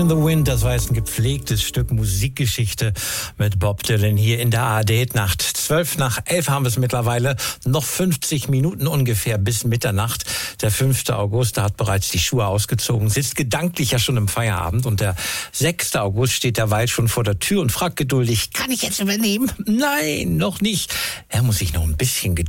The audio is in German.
In the Wind, das war jetzt ein gepflegtes Stück Musikgeschichte mit Bob Dylan hier in der ARD-Nacht. 11:12 haben wir es mittlerweile, noch 50 Minuten ungefähr bis Mitternacht. Der 5. August, da hat bereits die Schuhe ausgezogen, sitzt gedanklich ja schon im Feierabend. Und der 6. August steht derweil schon vor der Tür und fragt geduldig, kann ich jetzt übernehmen? Nein, noch nicht. Er muss sich noch ein bisschen gedulden.